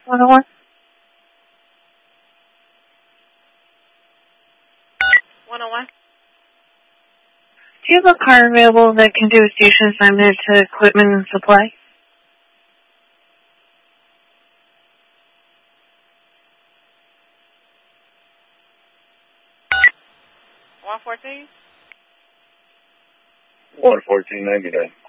101. 101. Do you have a car available that can do a station assignment to equipment and supply? $114. 114.99.